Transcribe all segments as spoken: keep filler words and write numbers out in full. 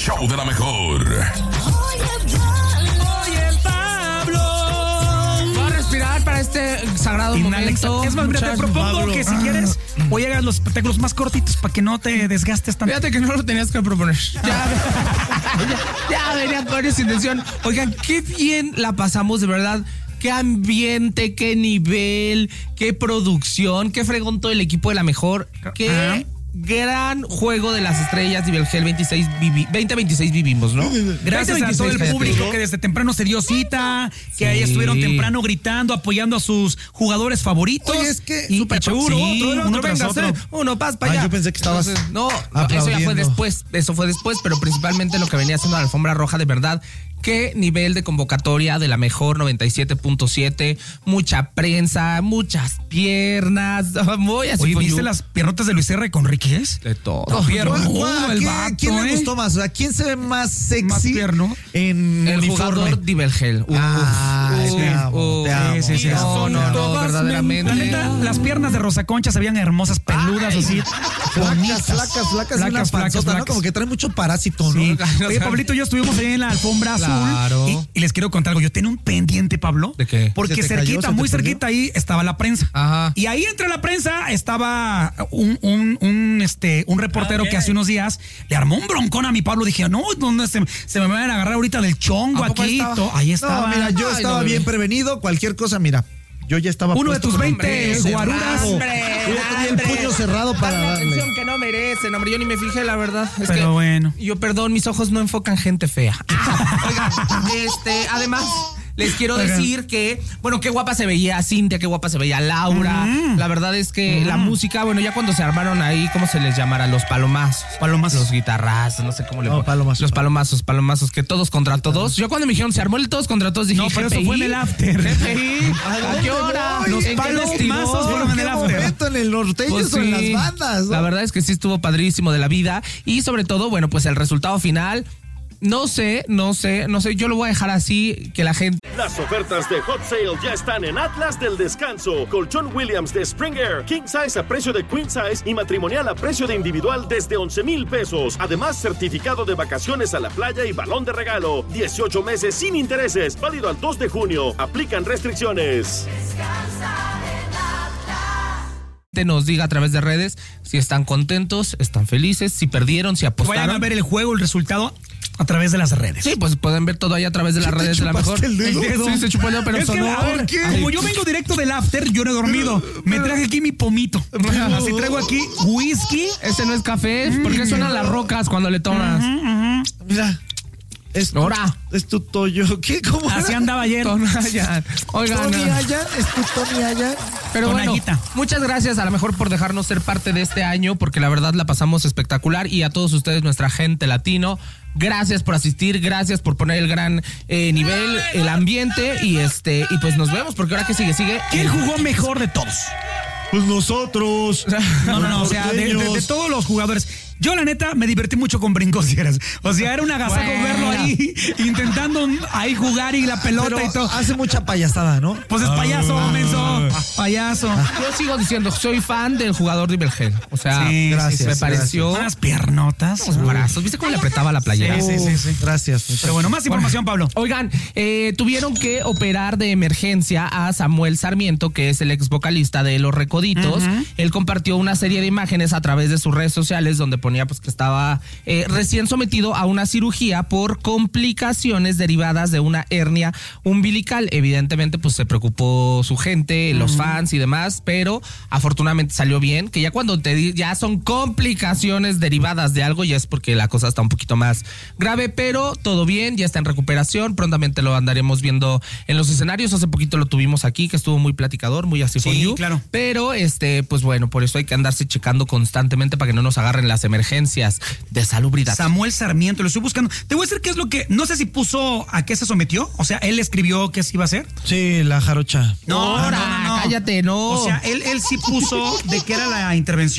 show de la mejor. Oye, Pablo. Voy a respirar para este sagrado momento. Es más, mira, te propongo Pablo. que si quieres, hoy hagas los espectáculos más cortitos para que no te desgastes tanto. Fíjate que no lo tenías que proponer. Ya, ya, ya venía con esa intención. Oigan, qué bien la pasamos, de verdad. Qué ambiente, qué nivel, qué producción, qué fregón todo el equipo de la mejor. Qué Ajá. gran juego de las estrellas de Ibergel veintiséis vivi- veinte veintiséis vivimos, ¿no? Gracias a todo el cállate. público que desde temprano se dio cita, que ahí Sí. estuvieron temprano gritando, apoyando a sus jugadores favoritos. Oye, es que y Súper seguro, sí, otro, uno tras véngase, otro. uno, paz para Ah, allá. yo pensé que estabas Entonces, no, no, eso ya aplaudiendo. fue después, eso fue después, pero principalmente lo que venía haciendo la alfombra roja, de verdad. Qué nivel de convocatoria de la mejor noventa y siete punto siete, mucha prensa, muchas piernas, muy así. Oye, fue ¿viste yo. las piernotas de Luis R. Conríquez? De todo. No, pierno. ¿Cuál- Uh, cuál- el qué- vato, ¿Quién le ¿eh? gustó más? O sea, ¿quién se ve más sexy Más tierno. en El uniforme? jugador de Ibergel. Uf, Ay, uf, te amo, uf. te amo, Sí, sí, sí. te amo, No, no, te amo. no, Todas verdaderamente. men- La neta, las piernas de Rosa Concha se veían hermosas, peludas, Ay, así. Flacas, bonitas. flacas, flacas, y una Flacas, flacas, panzota, ¿no? flacas. Como que trae mucho parásito, ¿no? Sí. ¿no? Oye, Pablito y yo estuvimos ahí en la alfombra Claro. azul. Y, y les quiero contar algo. Yo tenía un pendiente, Pablo. ¿De qué? Porque ¿Se te cayó? cerquita, ¿Se te muy perdió? cerquita ahí estaba la prensa. Ajá. Y ahí entre la prensa estaba un, un, un, este, un reportero Ah, que hace unos días le armó un broncón a mi Pablo. Dije, no, ¿dónde se, se me van a agarrar ahorita del chongo ¿A poco aquí? estaba? To- Ahí estaba. No, mira, yo Ay, estaba no, bien bebé. prevenido. Cualquier cosa, mira, yo ya estaba Uno de puesto tus con el veinte puño guaruras. cerrado. Hombre, Yo ya tenía el hombre. puño cerrado para Dan la darle. atención que no merecen, hombre. Yo ni me fijé, la verdad. Es Pero que bueno. Yo, perdón, mis ojos no enfocan gente fea. Oigan, este, además, les quiero Oigan. decir que, bueno, qué guapa se veía Cintia, qué guapa se veía Laura. Mm. La verdad es que la música, bueno, ya cuando se armaron ahí, ¿cómo se les llamará? Los palomazos. Palomazos. Los guitarrazos, no sé cómo le No, pongo. palomazos, Los palomazos, palomazos, que todos contra todos. Yo cuando me dijeron se armó el todos contra todos, dije, No, pero eso G P I, fue en el after. G P I, ¿a qué hora? Los ¿En qué palomazos vestidor? fueron en ¿En el qué after. momento? ¿En el norteño Pues o en sí, las bandas? ¿no? La verdad es que sí estuvo padrísimo de la vida. Y sobre todo, bueno, pues el resultado final, no sé, no sé, no sé, yo lo voy a dejar así, que la gente... Las ofertas de Hot Sale ya están en Atlas del Descanso. Colchón Williams de Spring Air, King Size a precio de Queen Size y matrimonial a precio de individual desde once mil pesos. Además, certificado de vacaciones a la playa y balón de regalo. dieciocho meses sin intereses, válido al dos de junio. Aplican restricciones. nos diga a través de redes si están contentos, están felices, si perdieron, si Vayan apostaron. a ver el juego, el resultado a través de las redes. Sí, pues pueden ver todo ahí a través de las ¿Sí te redes de la mejor. chupaste el dedo? Sí, se chupó el dedo, pero Es que, sonó. a ver, ¿qué? como yo vengo directo del after, yo no he dormido. Me traje aquí mi pomito. Así traigo aquí whisky. Ese no es café, porque suenan las rocas cuando le tomas. Mira. Es tu, Ahora. es tu Toyo. ¿Qué? ¿Cómo? Así andaba ayer. Tonayan. Oigan. Tony Ayan, es tu Tony Ayan. Pero bueno, Tonallita. muchas gracias a lo mejor por dejarnos ser parte de este año, porque la verdad la pasamos espectacular, y a todos ustedes, nuestra gente latino, gracias por asistir, gracias por poner el gran eh, nivel, el ambiente, y este y pues nos vemos, porque ahora que sigue, sigue. ¿Quién jugó mejor de todos? Pues nosotros. No, no, no, o sea, de, de- de todos los jugadores. Yo, la neta, me divertí mucho con Brincosieras. O sea, era un agasajo Bueno. verlo ahí, intentando ahí jugar y la pelota Pero y todo. hace mucha payasada, ¿no? Pues es payaso, menso. Payaso. Yo sigo diciendo, soy fan del jugador de Ibergel. O sea, Sí, gracias, me pareció Unas piernotas. los brazos. ¿Viste cómo le apretaba la playera? Sí, sí, sí. Gracias. muchachos. Pero bueno, más información, Pablo. Oigan, eh, tuvieron que operar de emergencia a Samuel Sarmiento, que es el ex vocalista de Los Recoditos. Él compartió una serie de imágenes a través de sus redes sociales donde ponía pues que estaba eh, recién sometido a una cirugía por complicaciones derivadas de una hernia umbilical. Evidentemente pues se preocupó su gente, los fans y demás, pero afortunadamente salió bien, que ya cuando te di- ya son complicaciones derivadas de algo, ya es porque la cosa está un poquito más grave, pero todo bien, ya está en recuperación, prontamente lo andaremos viendo en los escenarios. Hace poquito lo tuvimos aquí, que estuvo muy platicador, muy así Sí, for you, claro. pero este, pues bueno, por eso hay que andarse checando constantemente para que no nos agarren las emergencias de salubridad. Samuel Sarmiento, lo estoy buscando. Te voy a decir qué es lo que. No sé si puso a qué se sometió. O sea, él escribió qué se iba a hacer. Sí, la jarocha. No, ahora, cállate, no. O sea, él, él sí puso de qué era la intervención.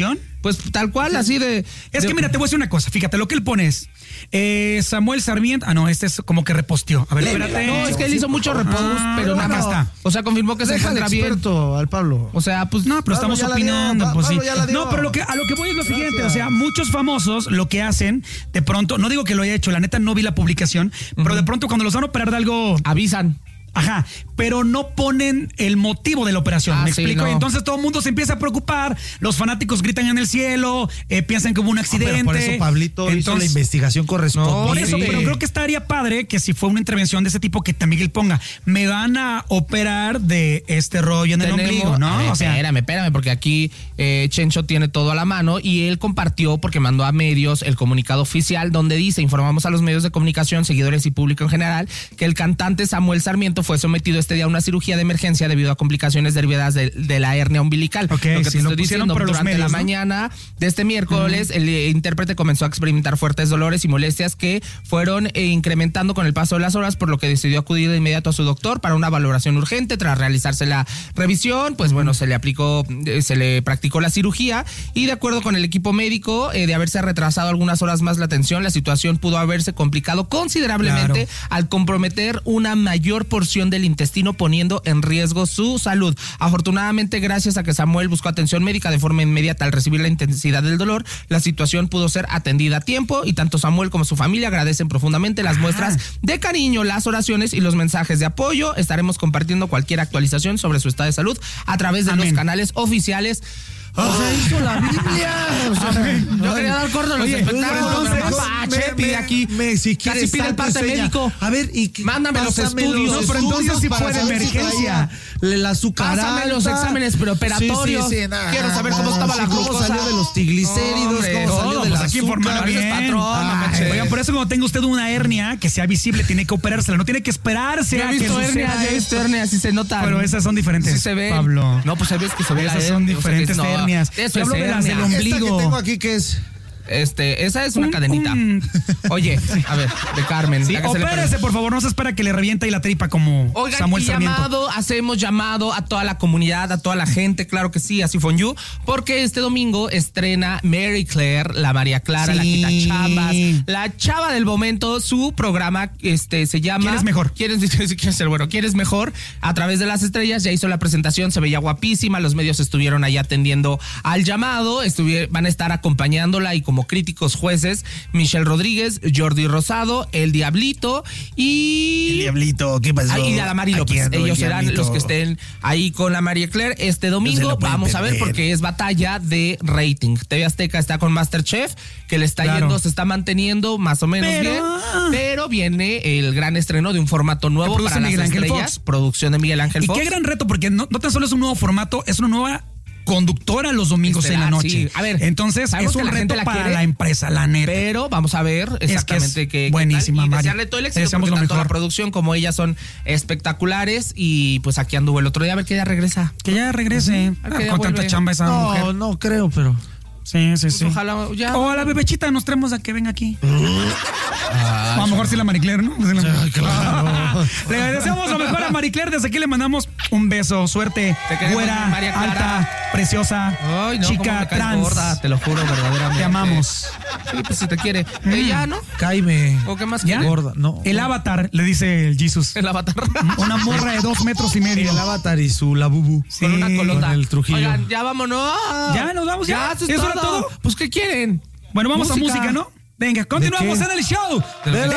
pues tal cual, así de... Es de, que mira, te voy a decir una cosa. Fíjate, lo que él pone es eh, Samuel Sarmiento. Ah, no, este es como que reposteó. A ver, espérate. No, es que él hizo mucho repost, Ah, pero bueno, nada más. está. O sea, confirmó que se Deja al encuentra bien. experto, al Pablo. O sea, pues... No, pero Pablo estamos ya la opinando, dio, pues sí. Pablo ya la dio. No, pero lo que, a lo que voy es lo siguiente, Gracias. o sea, muchos famosos lo que hacen, de pronto, no digo que lo haya hecho, la neta no vi la publicación, uh-huh. pero de pronto cuando los van a operar de algo... Avisan. Ajá, pero no ponen el motivo de la operación, Ah, ¿me sí, explico? no. Y entonces todo el mundo se empieza a preocupar, los fanáticos gritan en el cielo, eh, piensan que hubo un accidente. Pero por eso Pablito entonces, hizo la investigación correspondiente. Por eso, Sí. pero creo que estaría padre que si fue una intervención de ese tipo que también él ponga, me van a operar de este rollo en el Tenemos- ombligo, ¿no? A ver, O sea, espérame, espérame, porque aquí eh, Chencho tiene todo a la mano y él compartió, porque mandó a medios el comunicado oficial donde dice, informamos a los medios de comunicación, seguidores y público en general, que el cantante Samuel Sarmiento fue sometido este día a una cirugía de emergencia debido a complicaciones derivadas de, de la hernia umbilical. Ok, lo que sí, te lo estoy pusieron diciendo, por los durante medios, la ¿no? mañana de este miércoles, uh-huh. el eh, intérprete comenzó a experimentar fuertes dolores y molestias que fueron eh, incrementando con el paso de las horas, por lo que decidió acudir de inmediato a su doctor para una valoración urgente. Tras realizarse la revisión, pues bueno, se le aplicó, eh, se le practicó la cirugía y de acuerdo con el equipo médico, eh, de haberse retrasado algunas horas más la atención, la situación pudo haberse complicado considerablemente Claro. al comprometer una mayor porción del intestino, poniendo en riesgo su salud. Afortunadamente, gracias a que Samuel buscó atención médica de forma inmediata al recibir la intensidad del dolor, la situación pudo ser atendida a tiempo y tanto Samuel como su familia agradecen profundamente las Ajá. muestras de cariño, las oraciones y los mensajes de apoyo. Estaremos compartiendo cualquier actualización sobre su estado de salud a través de Amén. los canales oficiales. O sea, hizo la Biblia. O sea, Yo quería dar corto a los Oye, espectáculos, entonces, pero Pache pide aquí. Me, si Casi quieres pide el santo parte enseña. médico. A ver, y que- Mándame los pásame estudios. los No, pero entonces estudios sí para fue de saber si emergencia. traía La azúcar Pásame los alta. exámenes preoperatorios. Sí, sí, sí, nah, Quiero saber cómo estaba la cómo glucosa. salió de los triglicéridos, Hombre, cómo salió todo, de pues la aquí informaron Pareces bien. patrón, no Ay, manches. oigan, por eso cuando tenga usted una hernia que sea visible, tiene que operársela, no tiene que esperarse Yo a he que visto suceda hernias, yo he esto. visto hernias, sí se notan. Pero esas son diferentes, Sí se ven. Pablo. No, pues sabes que se ve la Esas son hernia, o sea que diferentes no, hernias. Eso Yo es hablo de las del hernia. ombligo. Esta que tengo aquí, ¿qué es? Este, esa es una Un- cadenita. un- Oye, a ver, de Carmen. Sí, la que se le opérese, parece. por favor, no se espera que le revienta y la tripa como Oigan, Samuel y Sarmiento. llamado, hacemos llamado a toda la comunidad, a toda la gente, claro que sí, así fue you, porque este domingo estrena Mary Claire, la María Clara, la Sí. quitachambas, la chava del momento, su programa este se llama ¿Quién es mejor? ¿Quién es, quién es el bueno? ¿Quién es mejor? A través de las estrellas, ya hizo la presentación, se veía guapísima, los medios estuvieron ahí atendiendo al llamado, estuvi- van a estar acompañándola y como críticos jueces, Michelle Rodríguez, Jordi Rosado, El Diablito y... El Diablito, ¿qué pasó? Ah, y a la Mari Aquí López. ando, el Ellos serán Diablito. los que estén ahí con la María Claire este No se domingo. lo pueden Vamos a ver perder. porque es batalla de rating. T V Azteca está con Masterchef, que le está Claro. yendo, se está manteniendo más o menos Pero- bien. Pero viene el gran estreno de un formato nuevo Que produce para Miguel las Ángel estrellas. Fox. Producción de Miguel Ángel Y Fox. qué gran reto, porque no, no tan solo es un nuevo formato, es una nueva conductora los domingos en la Estelar, noche. sí. A ver, entonces sabemos es que un la gente reto la para quiere, la empresa, la neta. Pero vamos a ver exactamente es qué, qué buenísima, tal. Y Mari. desearle todo el éxito, Deseamos porque lo tanto la mejor. producción como ellas son espectaculares. Y pues aquí anduvo el otro día, a ver que ella regresa. Que ya regrese. A ver que ya con tanta vuelve. chamba esa No, mujer. no creo, pero. Sí, sí, Pues sí. ojalá ya. O a la bebechita nos traemos a que venga aquí. Ah, a lo mejor sí la Marie Claire, ¿no? Sí, la- Sí, claro. Le deseamos lo mejor a Marie Claire. Desde aquí le mandamos un beso. Suerte. Te queremos, Güera, María Clara. alta, preciosa, Ay, no, cómo chica me caes trans. gorda, te lo juro, verdaderamente. Te amamos. Sí, pues si te quiere. Mm. Eh, ya, ¿no? Cáime. ¿O qué más ¿Ya? quiere? Gorda, no. El avatar, le dice el Jesus. El avatar. Una morra de dos metros y medio. El avatar y su labubu. Sí. Con una colota. Con el Trujillo. Oigan, ya vámonos. Ya, nos vamos, ya. eso es ¿Eso era todo. todo? Pues, ¿qué quieren? Bueno, vamos Música. a música, ¿no? Venga, continuamos qué? en el show. De De la